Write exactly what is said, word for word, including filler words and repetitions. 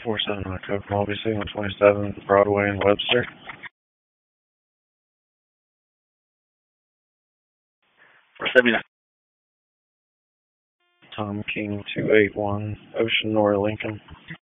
four seven on Coke Mulvey, Signal twenty-seven, Broadway and Webster. four seventy-nine. Tom King two eight one, Ocean Nor Lincoln.